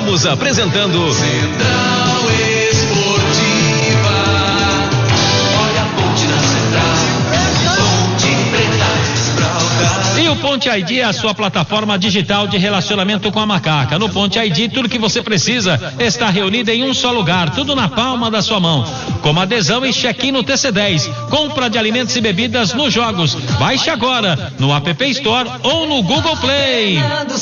Estamos apresentando Central Esportiva. Olha a ponte na Central, Ponte Preta. E o Ponte ID é a sua plataforma digital de relacionamento com a macaca. No Ponte ID, tudo que você precisa está reunido em um só lugar, tudo na palma da sua mão. Como adesão e check-in no TC10, compra de alimentos e bebidas nos jogos. Baixe agora no App Store ou no Google Play.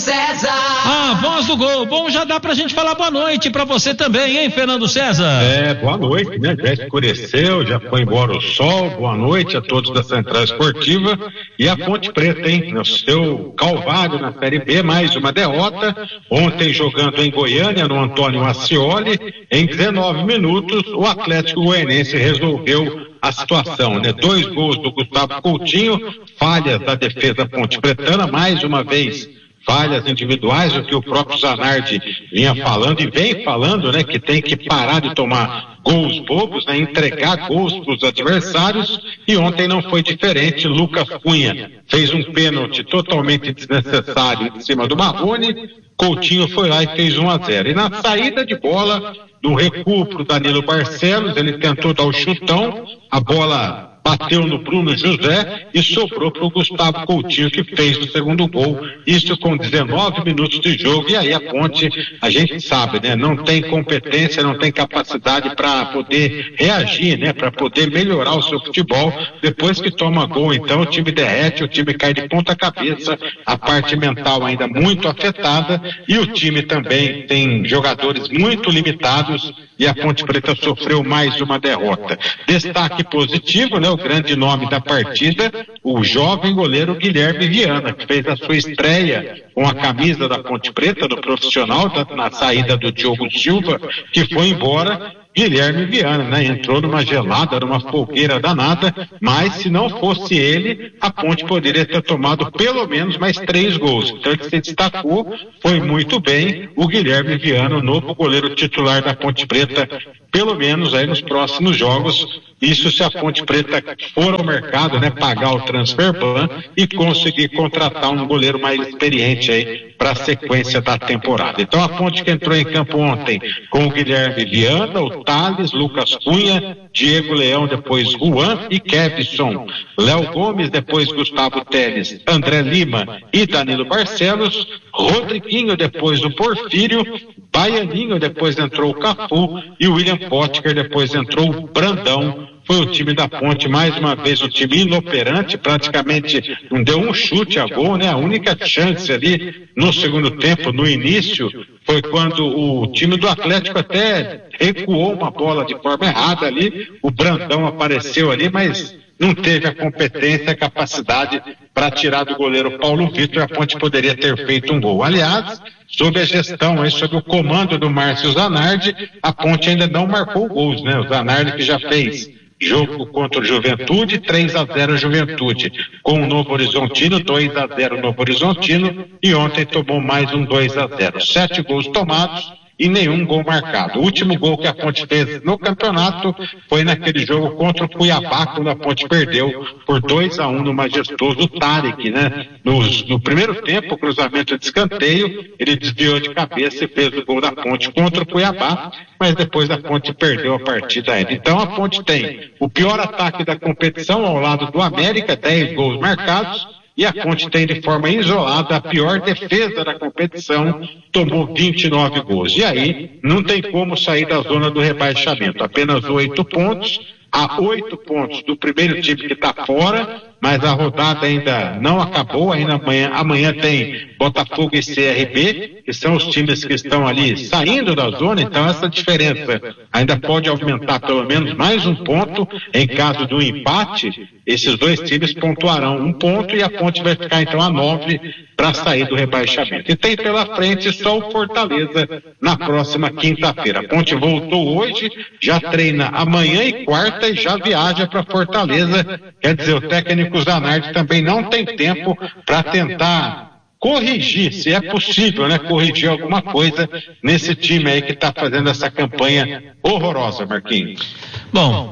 A voz do gol. Bom, já dá pra gente falar boa noite pra você também, hein, Fernando César? Boa noite, né? Já escureceu, já foi embora o sol. Boa noite a todos da Central Esportiva. E a Ponte Preta, hein? No seu calvário na Série B, mais uma derrota. Ontem jogando em Goiânia, no Antônio Ascioli, em 19 minutos, o Atlético Goianense resolveu a situação, né? 2 gols do Gustavo Coutinho, falhas da defesa ponte pretana, mais uma vez falhas individuais, o que o próprio Zanardi vinha falando e vem falando, né? Que tem que parar de tomar gols bobos, né? Entregar gols para os adversários, e ontem não foi diferente. Lucas Cunha fez um pênalti totalmente desnecessário em cima do Marrone, Coutinho foi lá e fez 1-0. E na saída de bola, do recuo pro Danilo Barcelos, ele tentou dar o chutão, a bola bateu no Bruno José e sobrou pro Gustavo Coutinho, que fez o segundo gol, isso com 19 minutos de jogo. E aí a Ponte, a gente sabe, né, não tem competência, não tem capacidade para poder reagir, né, para poder melhorar o seu futebol. Depois que toma gol, então o time derrete, o time cai de ponta cabeça, a parte mental ainda muito afetada, e o time também tem jogadores muito limitados, e a Ponte Preta sofreu mais uma derrota. Destaque positivo, né, o grande nome da partida, o jovem goleiro Guilherme Viana, que fez a sua estreia com a camisa da Ponte Preta, do profissional, na saída do Diogo Silva, que foi embora. Guilherme Viana, né? Entrou numa gelada, numa fogueira danada, mas se não fosse ele, a Ponte poderia ter tomado pelo menos mais 3 gols. Então ele se destacou, foi muito bem. O Guilherme Viana, o novo goleiro titular da Ponte Preta, pelo menos aí nos próximos jogos. Isso se a Ponte Preta for ao mercado, né? Pagar o transfer ban e conseguir contratar um goleiro mais experiente aí para a sequência da temporada. Então a Ponte que entrou em campo ontem com o Guilherme Viana, o Thales, Lucas Cunha, Diego Leão, depois Juan e Kevson, Léo Gomes, depois Gustavo Teles, André Lima e Danilo Barcelos, Rodriguinho, depois o Porfírio, Baianinho, depois entrou o Cafu, e o William Potker, depois entrou o Brandão. Foi o time da Ponte, mais uma vez, o time inoperante, praticamente não deu um chute a gol, né? A única chance ali no segundo tempo, no início, foi quando o time do Atlético até recuou uma bola de forma errada ali, o Brandão apareceu ali, mas não teve a competência, a capacidade para tirar do goleiro Paulo Vitor. A Ponte poderia ter feito um gol. Aliás, sob a gestão, aí, sob o comando do Márcio Zanardi, a Ponte ainda não marcou gols, né? O Zanardi que já fez jogo contra o Juventude, 3-0 Juventude, com o Novo Horizontino, 2-0 Novo Horizontino, e ontem tomou mais um 2-0. 7 gols tomados e nenhum gol marcado. O último gol que a Ponte fez no campeonato foi naquele jogo contra o Cuiabá, quando a Ponte perdeu por 2-1 no majestoso Tarek, né? No primeiro tempo, o cruzamento de escanteio, ele desviou de cabeça e fez o gol da Ponte contra o Cuiabá, mas depois a Ponte perdeu a partida ainda. Então a Ponte tem o pior ataque da competição ao lado do América, 10 gols marcados, e a Ponte tem de forma isolada a pior defesa da competição, tomou 29 gols. E aí não tem como sair da zona do rebaixamento. Apenas 8 pontos, a 8 pontos do primeiro time que está fora, mas a rodada ainda não acabou. Ainda amanhã tem Botafogo e CRB, que são os times que estão ali saindo da zona. Então essa diferença ainda pode aumentar pelo menos mais um ponto. Em caso do empate, esses dois times pontuarão 1 ponto e a Ponte vai ficar então a 9 para sair do rebaixamento. E tem pela frente só o Fortaleza na próxima quinta-feira. A Ponte voltou hoje, já treina amanhã e quarta e já viaja para Fortaleza. Quer dizer, o técnico Zanardi também não tem tempo para tentar corrigir, se é possível, né? Corrigir alguma coisa nesse time aí que está fazendo essa campanha horrorosa, Marquinhos. Bom,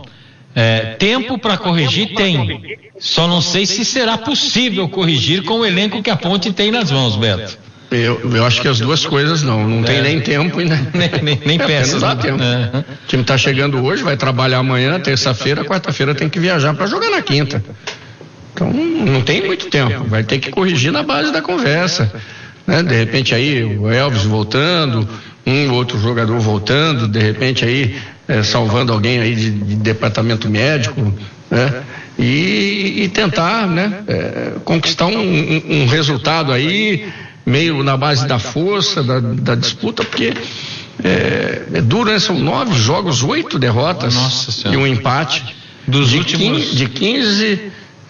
tempo para corrigir tem. Só não sei se será possível corrigir com o elenco que a Ponte tem nas mãos, Beto. Eu acho que as duas coisas não tem nem tempo e nem peça. Não dá tempo. O time está chegando hoje, vai trabalhar amanhã, terça-feira, quarta-feira tem que viajar para jogar na quinta. Então não tem muito tempo, vai ter que corrigir na base da conversa, né? De repente aí o Elvis voltando, um outro jogador voltando, de repente aí salvando alguém aí de departamento médico, né? E tentar, né? Conquistar um resultado aí meio na base da força, da disputa, porque é duro, né? São 9 jogos, 8 derrotas. Nossa Senhora. E um empate dos últimos 15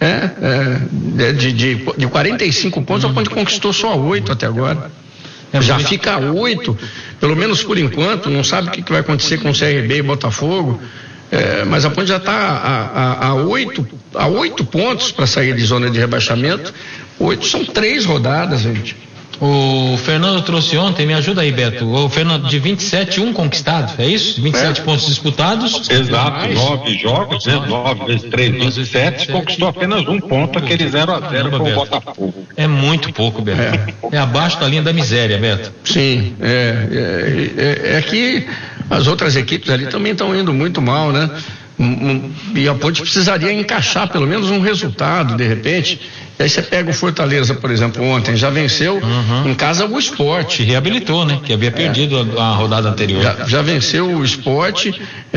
de 45 pontos, a Ponte conquistou só 8 até agora. Já fica 8, pelo menos por enquanto. Não sabe o que vai acontecer com o CRB e Botafogo, mas a Ponte já está a 8 pontos para sair de zona de rebaixamento. 8 são 3 rodadas, gente. O Fernando trouxe ontem, me ajuda aí, Beto. O Fernando, de 27, 1 conquistado, é isso? 27 pontos disputados. Exato, 9 jogos, né? 9 vezes 3, 27, conquistou apenas 1 ponto, aquele 0-0 com o Botafogo. É muito pouco, Beto. É abaixo da linha da miséria, Beto. Sim, é que as outras equipes ali também estão indo muito mal, né? E a Ponte precisaria encaixar pelo menos um resultado, de repente. E aí você pega o Fortaleza, por exemplo, ontem já venceu em casa o Sport. Se reabilitou, né? Que havia perdido a rodada anterior. Já venceu o Sport,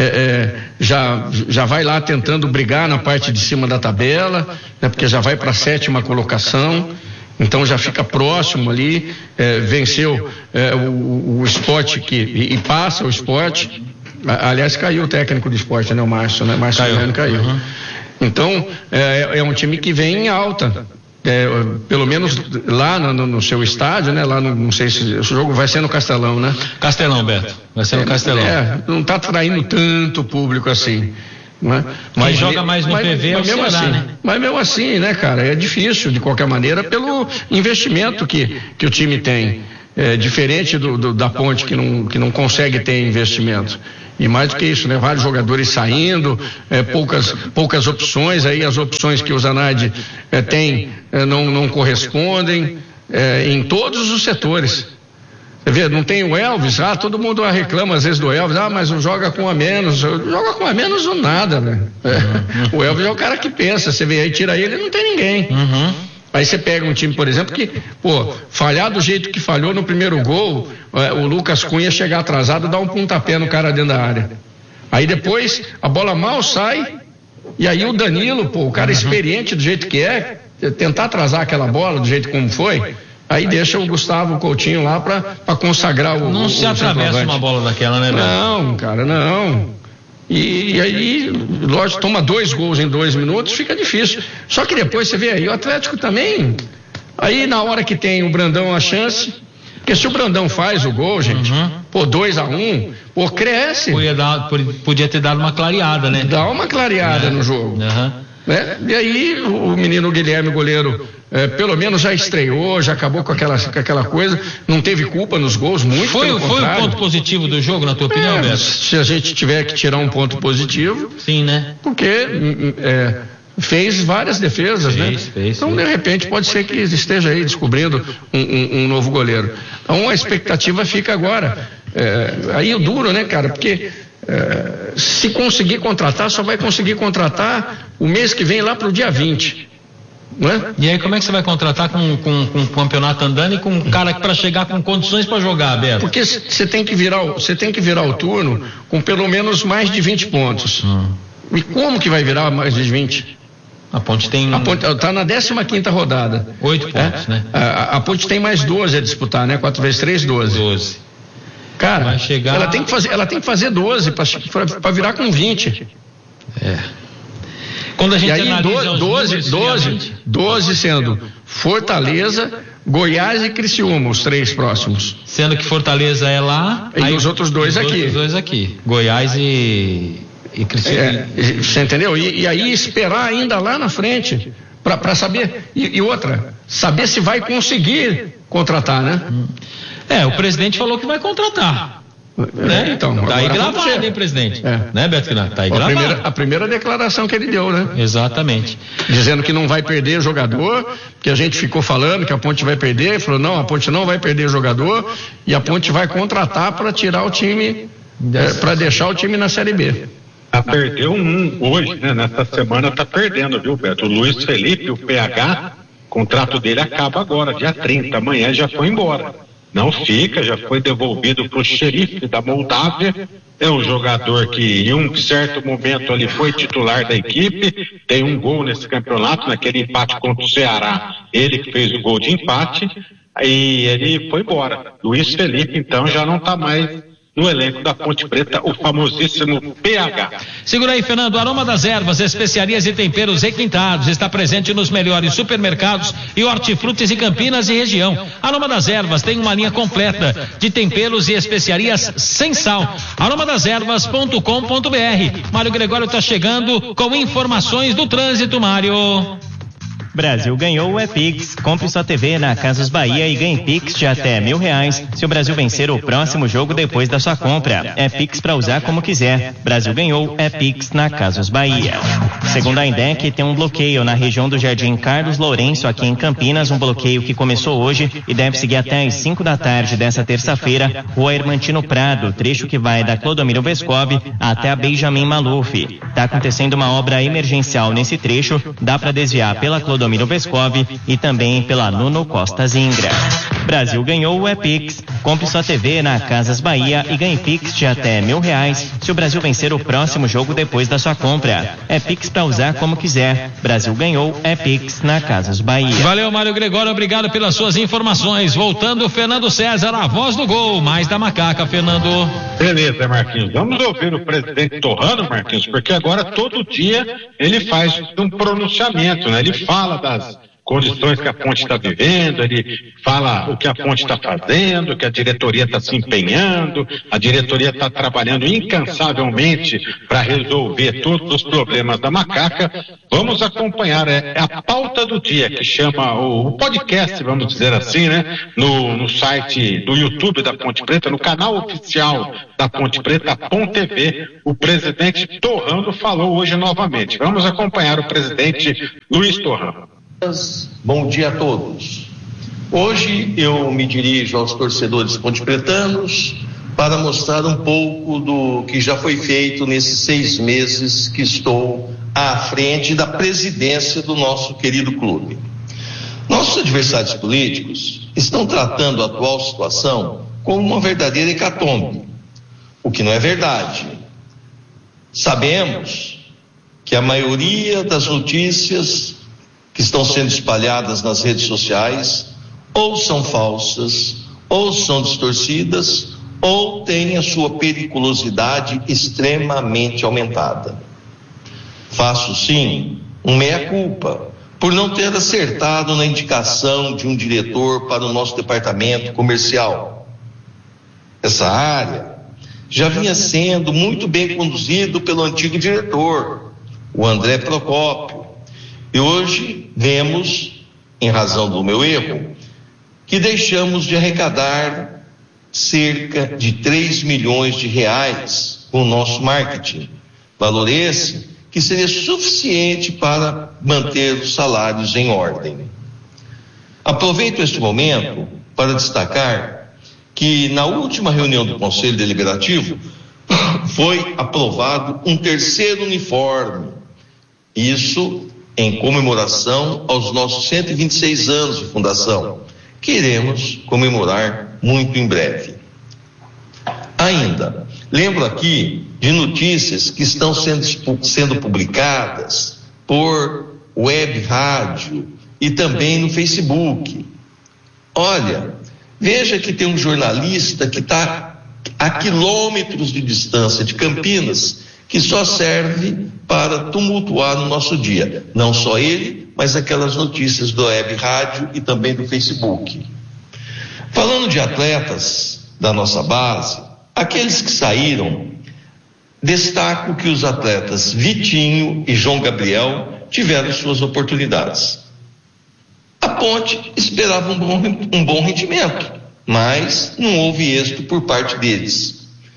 já vai lá tentando brigar na parte de cima da tabela, né? Porque já vai para a 7ª colocação. Então já fica próximo ali, venceu o Sport e passa o Sport. Aliás, caiu o técnico do Sport, né? O Márcio, né? Márcio caiu. Então, é um time que vem em alta. Pelo menos lá no seu estádio, né? Lá não sei se o jogo vai ser no Castelão, né? Castelão, Beto. Vai ser no Castelão. Não está atraindo tanto público assim. Né? Quem joga mais no PV é o Ceará, assim, né? Mas mesmo assim, né, cara? É difícil, de qualquer maneira, pelo investimento que o time tem. Diferente da Ponte, que não consegue ter investimento. E mais do que isso, né? Vários jogadores saindo, poucas opções, aí as opções que o Zanardi tem não correspondem em todos os setores. Você vê, não tem o Elvis, todo mundo reclama às vezes do Elvis, mas joga com a menos. Joga com a menos ou nada, né? O Elvis é o cara que pensa, você vê aí, tira ele, não tem ninguém. Aí você pega um time, por exemplo, que, falhar do jeito que falhou no primeiro gol, o Lucas Cunha chegar atrasado, dá um pontapé no cara dentro da área. Aí depois, a bola mal sai, e aí o Danilo, o cara experiente do jeito que tentar atrasar aquela bola do jeito como foi, aí deixa o Gustavo Coutinho lá pra consagrar o Não se atravessa uma bola daquela, né, Beto? Não, cara, não. E aí, lógico, toma 2 gols em 2 minutos, fica difícil. Só que depois você vê aí, o Atlético também, aí na hora que tem o Brandão a chance, porque se o Brandão faz o gol, gente, 2-1, cresce. Podia ter dado uma clareada, né? Dá uma clareada no jogo. E aí o menino Guilherme, goleiro, pelo menos já estreou, já acabou com aquela coisa, não teve culpa nos gols, muito foi o ponto positivo do jogo, na tua opinião, Beto? Se a gente tiver que tirar um ponto positivo, sim, né? Porque fez várias defesas, né? Então, de repente, pode ser que esteja aí descobrindo um novo goleiro. Então, a expectativa fica agora. Aí o duro, né, cara? Porque se conseguir contratar, só vai conseguir contratar o mês que vem lá pro dia 20. Né? E aí como é que você vai contratar com o campeonato andando e com um cara para chegar com condições para jogar, Beto? Porque você tem que virar o turno com pelo menos mais de 20 pontos. E como que vai virar mais de 20? A Ponte está na 15ª rodada. 8 pontos, né? A Ponte tem mais 12 a disputar, né? 4 vezes 3, 12. Cara, vai chegar... ela tem que fazer 12 para virar com 20. Quando a gente e aí, analisa 12 sendo Fortaleza, Goiás e Criciúma, os 3 próximos. Sendo que Fortaleza é lá. E os outros 2 aqui. Os 2 aqui. Goiás e Criciúma. Você entendeu? E aí esperar ainda lá na frente para saber. E outra, saber se vai conseguir contratar, né? O presidente falou que vai contratar. Né? Então, tá aí gravado, hein, presidente? Né, Beto Quinati? Tá aí gravado. A primeira declaração que ele deu, né? Exatamente. Dizendo que não vai perder jogador, que a gente ficou falando que a Ponte vai perder, ele falou, não, a Ponte não vai perder jogador e a Ponte vai contratar para tirar o time, para deixar o time na Série B. Perdeu hoje, né? Nessa semana tá perdendo, viu, Beto? O Luiz Felipe, o PH, o contrato dele acaba agora, dia 30, amanhã já foi embora. Não fica, já foi devolvido para o xerife da Moldávia. É um jogador que em um certo momento ali foi titular da equipe, tem um gol nesse campeonato, naquele empate contra o Ceará, ele que fez o gol de empate, e ele foi embora. Luiz Felipe, então, já não está mais no elenco da Ponte Preta, o famosíssimo PH. Segura aí, Fernando. Aroma das Ervas, especiarias e temperos requintados, está presente nos melhores supermercados e hortifrutis em Campinas e região. Aroma das Ervas tem uma linha completa de temperos e especiarias sem sal. aromadeservas.com.br. Mário Gregório está chegando com informações do trânsito, Mário. Brasil ganhou o Epix. Compre sua TV na Casas Bahia e ganhe Pix de até R$1.000 se o Brasil vencer o próximo jogo depois da sua compra. É Pix para usar como quiser. Brasil ganhou Epix na Casas Bahia. Segundo a INDEC, tem um bloqueio na região do Jardim Carlos Lourenço, aqui em Campinas, um bloqueio que começou hoje e deve seguir até às 5 da tarde dessa terça-feira, Rua Hermantino Prado, trecho que vai da Clodomiro Vescovi até a Benjamin Maluf. Está acontecendo uma obra emergencial nesse trecho, dá para desviar pela Clodomiro Vescovi e também pela Nuno Costa Zingra. Brasil ganhou o Epix. Compre sua TV na Casas Bahia e ganhe Pix de até R$1.000 se o Brasil vencer o próximo jogo depois da sua compra. É Pix para usar como quiser. Brasil ganhou Epix na Casas Bahia. Valeu, Mário Gregório, obrigado pelas suas informações. Voltando, Fernando César, a voz do gol, mais da macaca, Fernando. Beleza, Marquinhos. Vamos ouvir o presidente Torrano, Marquinhos, porque agora todo dia ele faz um pronunciamento, né? Ele fala das condições que a Ponte está vivendo, ele fala o que a Ponte está fazendo, que a diretoria está se empenhando, a diretoria está trabalhando incansavelmente para resolver todos os problemas da macaca. Vamos acompanhar, é a pauta do dia, que chama o podcast, vamos dizer assim, né? No site do YouTube da Ponte Preta, no canal oficial da Ponte Preta, Ponte TV, o presidente Torrano falou hoje novamente. Vamos acompanhar o presidente Luiz Torrano. Bom dia a todos. Hoje eu me dirijo aos torcedores pontepretanos para mostrar um pouco do que já foi feito nesses 6 meses que estou à frente da presidência do nosso querido clube. Nossos adversários políticos estão tratando a atual situação como uma verdadeira hecatombe, o que não é verdade. Sabemos que a maioria das notícias que estão sendo espalhadas nas redes sociais ou são falsas, ou são distorcidas, ou têm a sua periculosidade extremamente aumentada. Faço sim um meia-culpa por não ter acertado na indicação de um diretor para o nosso departamento comercial. Essa área já vinha sendo muito bem conduzido pelo antigo diretor, o André Procópio. E hoje vemos, em razão do meu erro, que deixamos de arrecadar cerca de R$3 milhões com o nosso marketing. Valor esse que seria suficiente para manter os salários em ordem. Aproveito este momento para destacar que na última reunião do Conselho Deliberativo foi aprovado um 3º uniforme. Isso em comemoração aos nossos 126 anos de fundação, que iremos comemorar muito em breve. Ainda, lembro aqui de notícias que estão sendo publicadas por web rádio e também no Facebook. Olha, veja que tem um jornalista que está a quilômetros de distância de Campinas, que só serve para tumultuar no nosso dia. Não só ele, mas aquelas notícias do web rádio e também do Facebook. Falando de atletas da nossa base, aqueles que saíram, destaco que os atletas Vitinho e João Gabriel tiveram suas oportunidades. A Ponte esperava um bom rendimento, mas não houve êxito por parte deles.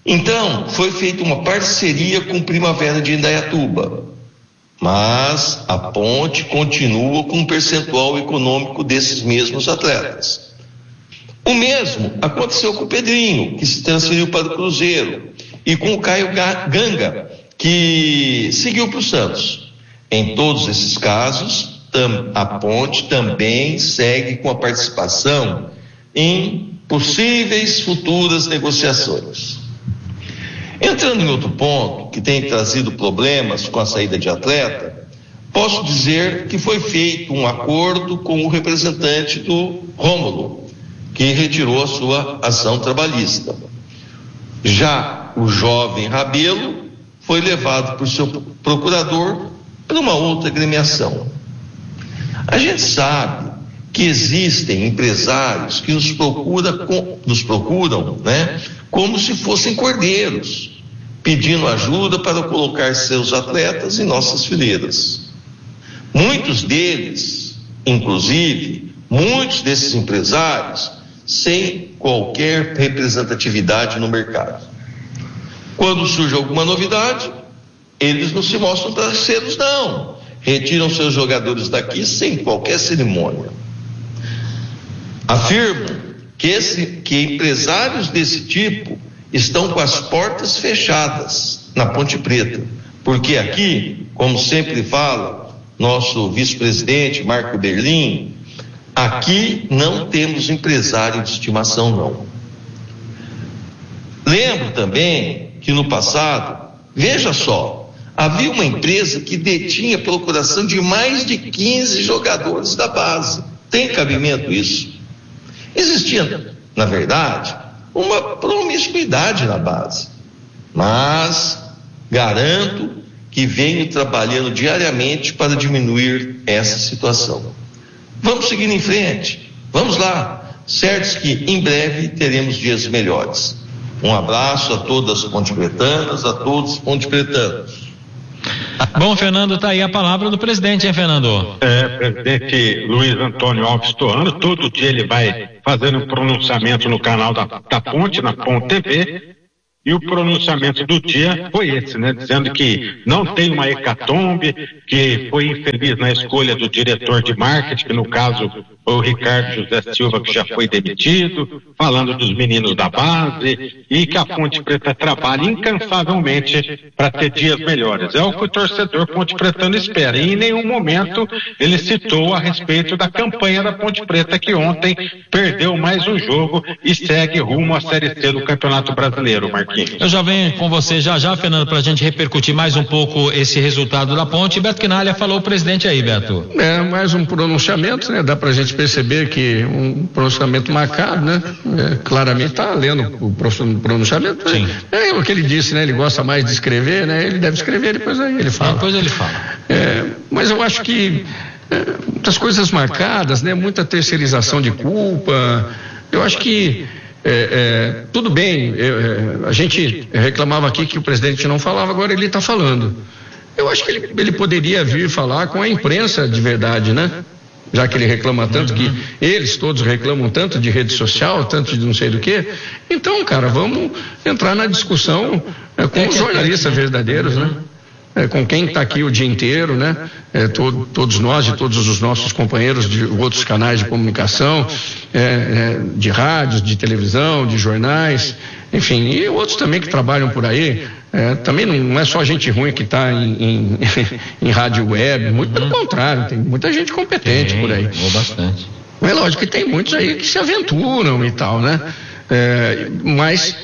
Então, foi feita uma parceria com Primavera de Indaiatuba, mas a ponte continua com um percentual econômico desses mesmos atletas. O mesmo aconteceu com o Pedrinho, que se transferiu para o Cruzeiro, e com o Caio Ganga, que seguiu para o Santos. Em todos esses casos, a ponte também segue com a participação em possíveis futuras negociações. Entrando em outro ponto que tem trazido problemas com a saída de atleta, posso dizer que foi feito um acordo com o representante do Rômulo, que retirou a sua ação trabalhista. Já o jovem Rabelo foi levado por seu procurador para uma outra agremiação. A gente sabe que existem empresários que nos procuram, né, como se fossem cordeiros, pedindo ajuda para colocar seus atletas em nossas fileiras. Muitos deles, inclusive, muitos desses empresários, sem qualquer representatividade no mercado. Quando surge alguma novidade, eles não se mostram parceiros, não. Retiram seus jogadores daqui sem qualquer cerimônia. Afirmo que empresários desse tipo estão com as portas fechadas na Ponte Preta, porque aqui, como sempre fala nosso vice-presidente Marco Berlim, aqui não temos empresário de estimação, não. Lembro também que no passado, veja só, havia uma empresa que detinha a procuração de mais de 15 jogadores da base. Tem cabimento isso? Existia, na verdade, uma promiscuidade na base, mas garanto que venho trabalhando diariamente para diminuir essa situação. Vamos seguir em frente, vamos lá, certos que em breve teremos dias melhores. Um abraço a todas as pontepretanas, a todos os pontepretanos. Bom, Fernando, tá aí a palavra do presidente, hein, Fernando? Presidente Luiz Antônio Alves Torrano, todo dia ele vai fazendo um pronunciamento no canal da Ponte, na Ponte TV, e o pronunciamento do dia foi esse, né? Dizendo que não tem uma hecatombe, que foi infeliz na escolha do diretor de marketing, que no caso foi o Ricardo José Silva, que já foi demitido, falando dos meninos da base, e que a Ponte Preta trabalha incansavelmente para ter dias melhores. É o que o torcedor Ponte Pretano espera. E em nenhum momento ele citou a respeito da campanha da Ponte Preta, que ontem perdeu mais um jogo e segue rumo à Série C do Campeonato Brasileiro, Marquinhos. Eu já venho com você já, Fernando, para a gente repercutir mais um pouco esse resultado da Ponte. Beto Quinalha falou o presidente aí, Beto. Mais um pronunciamento, né? Dá pra gente perceber que um pronunciamento marcado, né? Claramente tá lendo o pronunciamento. Sim. É o que ele disse, né? Ele gosta mais de escrever, né? Ele deve escrever, depois aí ele fala. Depois ele fala. Mas eu acho que muitas coisas marcadas, né? Muita terceirização de culpa. Eu acho que tudo bem, a gente reclamava aqui que o presidente não falava, agora ele está falando. Eu acho que ele poderia vir falar com a imprensa de verdade, né? Já que ele reclama tanto, que eles todos reclamam tanto de rede social, tanto de não sei do que. Então, cara, vamos entrar na discussão com os jornalistas verdadeiros, né? Com quem está aqui o dia inteiro, né? Todos nós e todos os nossos companheiros de outros canais de comunicação, de rádios, de televisão, de jornais, enfim, e outros também que trabalham por aí. Também não é só gente ruim que está em rádio web, muito pelo contrário, tem muita gente competente por aí. Bastante. É lógico que tem muitos aí que se aventuram e tal, né? Mas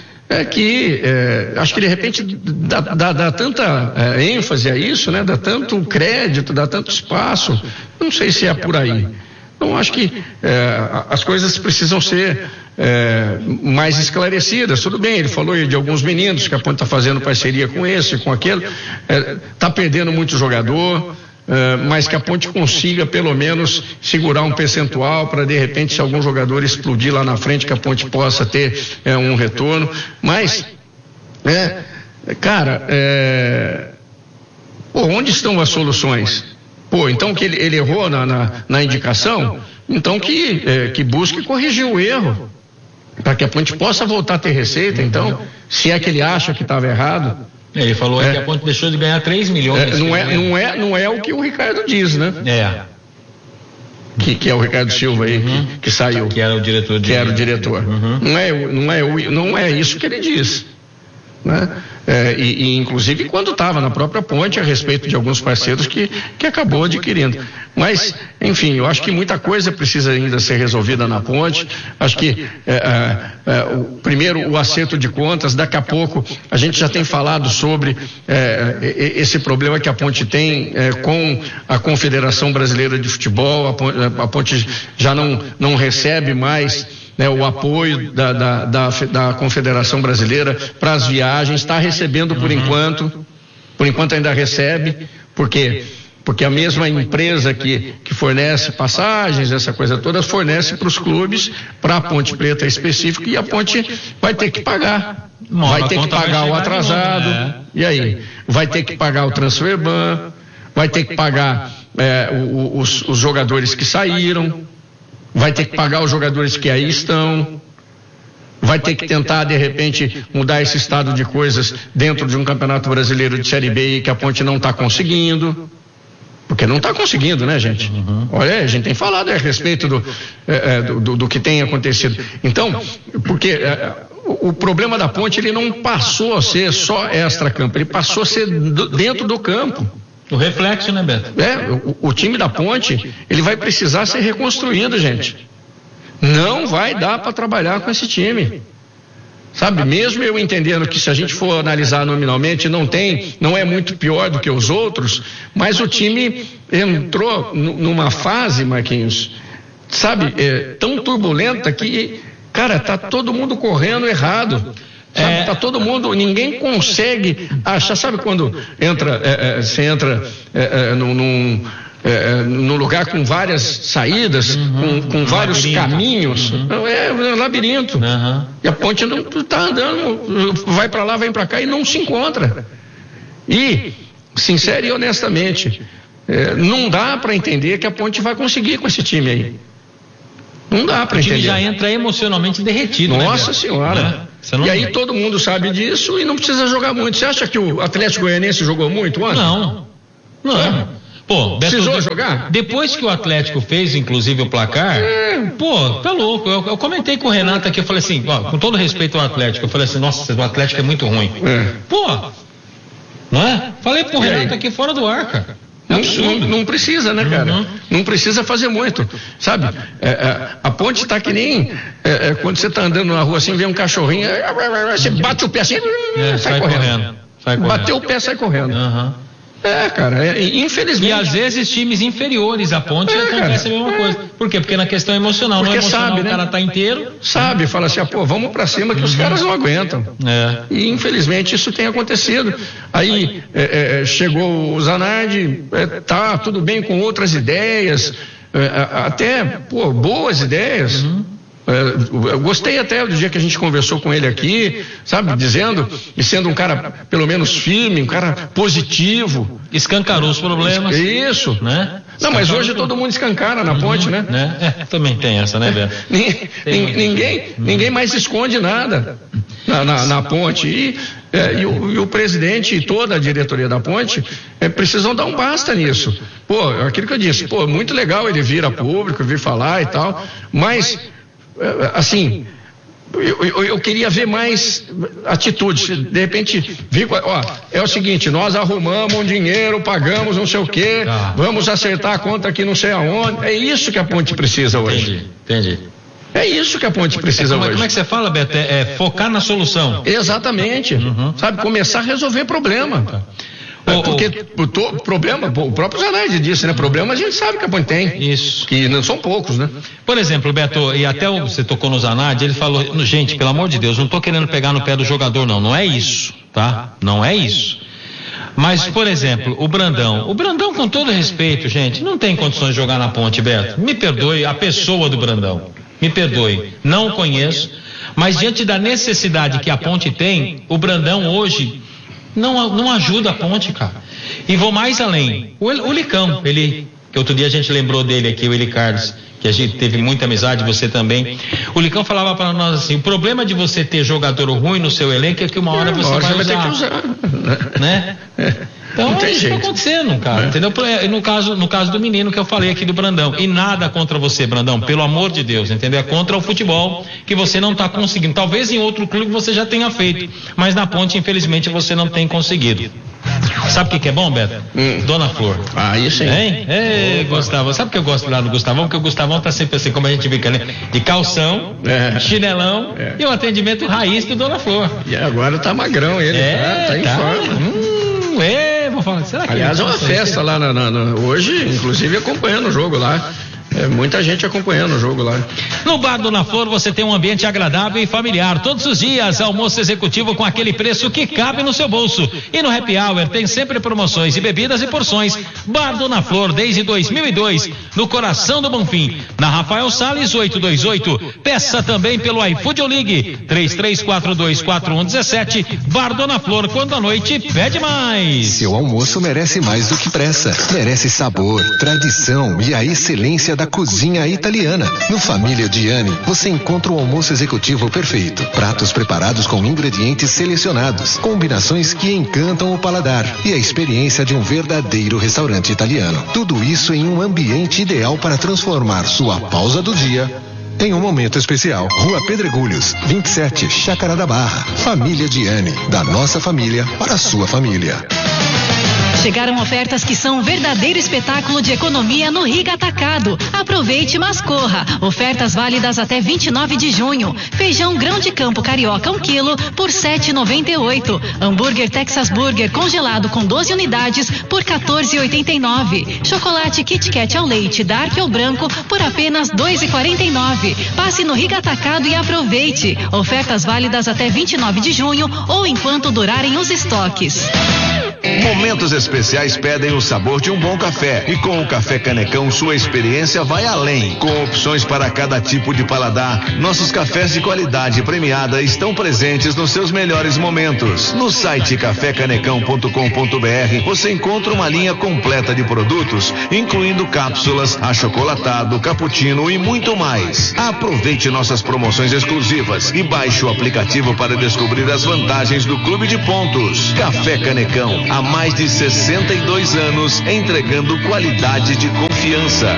acho que de repente dá tanta ênfase a isso, né? Dá tanto crédito, dá tanto espaço, não sei se é por aí. Então acho que as coisas precisam ser mais esclarecidas. Tudo bem, ele falou aí de alguns meninos que a Ponte está fazendo parceria com esse, com aquele, está perdendo muito jogador, mas que a Ponte consiga pelo menos segurar um percentual para de repente, se algum jogador explodir lá na frente, que a Ponte possa ter um retorno. Mas onde estão as soluções? Então que ele errou na indicação, então que busque corrigir o erro. para que a Ponte possa voltar a ter receita. Então, se é que ele acha que estava errado. Ele falou que a Ponte deixou de ganhar 3 milhões. Não é o que o Ricardo diz, né? Que é o Ricardo Silva aí, que saiu. Que era o diretor. Não é isso que ele diz. Né? E inclusive quando estava na própria Ponte a respeito de alguns parceiros que acabou adquirindo. Mas, enfim, eu acho que muita coisa precisa ainda ser resolvida na Ponte. Acho que primeiro o acerto de contas, daqui a pouco a gente já tem falado sobre esse problema que a Ponte tem com a Confederação Brasileira de Futebol. A Ponte já não recebe mais o apoio da Confederação Brasileira para as viagens, está recebendo por enquanto ainda recebe, porque a mesma empresa que fornece passagens, essa coisa toda, fornece para os clubes, para a Ponte Preta específico, e a Ponte vai ter que pagar. Vai ter que pagar o atrasado, e aí? Vai ter que pagar o transfer ban, vai ter que pagar os jogadores que saíram, vai ter que pagar os jogadores que aí estão, vai ter que tentar, de repente, mudar esse estado de coisas dentro de um campeonato brasileiro de Série B e que a Ponte não está conseguindo, porque não está conseguindo, né, gente? Olha, a gente tem falado a respeito do que tem acontecido. Então, porque o problema da Ponte, ele não passou a ser só extra-campo, ele passou a ser dentro do campo. O reflexo, né, Beto? O time da Ponte, ele vai precisar ser reconstruído, gente. Não vai dar para trabalhar com esse time. Sabe, mesmo eu entendendo que se a gente for analisar nominalmente, não é muito pior do que os outros, mas o time entrou numa fase, Marquinhos, sabe, tão turbulenta que, cara, tá todo mundo correndo errado. Sabe, tá todo mundo, ninguém consegue achar, sabe quando você entra num lugar com várias saídas, com vários caminhos, é um labirinto, e a Ponte não tá andando, vai para lá, vem para cá e não se encontra. E, sincero e honestamente, não dá para entender que a Ponte vai conseguir com esse time aí. Não dá para entender. O time já entra emocionalmente derretido. Nossa Senhora. E aí todo mundo sabe disso e não precisa jogar muito. Você acha que o Atlético Goianiense jogou muito ontem? Não. Pô, precisou jogar? Depois que o Atlético fez, inclusive, o placar, tá louco. Eu comentei com o Renato aqui, eu falei assim, com todo respeito ao Atlético, eu falei assim, nossa, o Atlético é muito ruim. Não é? Falei pro Renato aqui fora do ar, cara. Não precisa, né, cara? Não precisa fazer muito, sabe? A Ponte tá que nem quando você tá andando na rua assim, vê um cachorrinho, você bate o pé assim, sai correndo. Bateu o pé, sai correndo. Cara, infelizmente. E às vezes times inferiores à Ponte acontece a mesma coisa. Por quê? Porque na questão emocional, porque no emocional sabe, o cara tá inteiro. Sabe, fala assim, vamos pra cima que os caras não aguentam. E infelizmente isso tem acontecido. Aí chegou o Zanardi, tá tudo bem com outras ideias, até, boas ideias. Eu gostei até do dia que a gente conversou com ele aqui, sabe, dizendo e sendo um cara pelo menos firme, um cara positivo. Escancarou os problemas. Isso, né? Não, mas hoje todo mundo escancara na Ponte, né? Também tem essa, né, Beto? Ninguém mais esconde nada na Ponte. E o presidente e toda a diretoria da Ponte precisam dar um basta nisso. Aquilo que eu disse, muito legal ele vir a público, vir falar e tal, mas assim, eu queria ver mais atitudes. De repente, é o seguinte, nós arrumamos um dinheiro, pagamos não sei o quê, vamos acertar a conta aqui não sei aonde. É isso que a Ponte precisa hoje. Entendi. É isso que a Ponte precisa hoje. Como é que você fala, Beto? Focar na solução. Exatamente. Sabe, começar a resolver problema. Porque problema, o próprio Zanardi disse, né? Problema a gente sabe que a Ponte tem. Isso. Que não são poucos, né? Por exemplo, Beto, e até você tocou no Zanardi, ele falou, gente, pelo amor de Deus, não tô querendo pegar no pé do jogador, não é isso, tá? Não é isso. Mas, por exemplo, o Brandão, com todo respeito, gente, não tem condições de jogar na Ponte, Beto. Me perdoe a pessoa do Brandão, me perdoe, não o conheço, mas diante da necessidade que a Ponte tem, o Brandão hoje não ajuda a Ponte, cara. E vou mais além. O Licão, ele que outro dia a gente lembrou dele aqui, o Eli Carlos, que a gente teve muita amizade, você também. O Licão falava para nós assim: o problema de você ter jogador ruim no seu elenco é que uma hora você vai ter que usar, né? Então, não tem isso jeito. Tá acontecendo, cara, entendeu? No caso do menino que eu falei aqui do Brandão. E nada contra você, Brandão, pelo amor de Deus, entendeu? É contra o futebol que você não está conseguindo. Talvez em outro clube você já tenha feito, mas na Ponte, infelizmente, você não tem conseguido. Sabe o que é bom, Beto? Dona Flor. Isso aí. Hein? Ei, Gustavo. Sabe o que eu gosto lá do Gustavão? Porque o Gustavão tá sempre assim, como a gente fica, né? De calção, chinelão e o atendimento raiz do Dona Flor. E agora tá magrão ele, tá em forma. Vou falar, será que aliás, é uma festa lá hoje, inclusive acompanhando o jogo lá. Muita gente acompanhando o jogo lá. No Bar Dona Flor você tem um ambiente agradável e familiar. Todos os dias, almoço executivo com aquele preço que cabe no seu bolso. E no Happy Hour tem sempre promoções e bebidas e porções. Bar Dona Flor, desde 2002, no coração do Bonfim. Na Rafael Salles, 828. Peça também pelo iFood ou ligue 33424117. Bar Dona Flor, quando à noite pede mais. Seu almoço merece mais do que pressa. Merece sabor, tradição e a excelência da cozinha italiana. No Família Diani, você encontra o almoço executivo perfeito. Pratos preparados com ingredientes selecionados, combinações que encantam o paladar e a experiência de um verdadeiro restaurante italiano. Tudo isso em um ambiente ideal para transformar sua pausa do dia em um momento especial. Rua Pedregulhos, 27, Chácara da Barra. Família Diani, da nossa família para a sua família. Chegaram ofertas que são um verdadeiro espetáculo de economia no Riga Atacado. Aproveite, mas corra. Ofertas válidas até 29 de junho. Feijão grão de campo carioca 1 quilo por R$ 7,98. Hambúrguer Texas Burger congelado com 12 unidades por R$ 14,89. Chocolate Kit Kat ao leite Dark ou branco por apenas R$ 2,49. Passe no Riga Atacado e aproveite. Ofertas válidas até 29 de junho ou enquanto durarem os estoques. Momentos especiais pedem o sabor de um bom café e com o Café Canecão sua experiência vai além. Com opções para cada tipo de paladar, nossos cafés de qualidade premiada estão presentes nos seus melhores momentos. No site cafécanecão.com.br você encontra uma linha completa de produtos, incluindo cápsulas, achocolatado, cappuccino e muito mais. Aproveite nossas promoções exclusivas e baixe o aplicativo para descobrir as vantagens do Clube de Pontos. Café Canecão, há mais de 62 anos, entregando qualidade de confiança.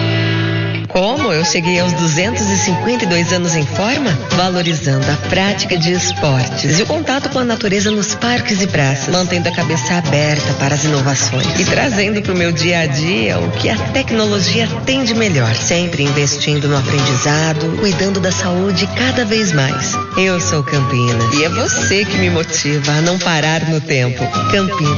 Como eu cheguei aos 252 anos em forma? Valorizando a prática de esportes e o contato com a natureza nos parques e praças, mantendo a cabeça aberta para as inovações e trazendo para o meu dia a dia o que a tecnologia tem de melhor, sempre investindo no aprendizado, cuidando da saúde cada vez mais. Eu sou Campinas e é você que me motiva a não parar no tempo. Campinas.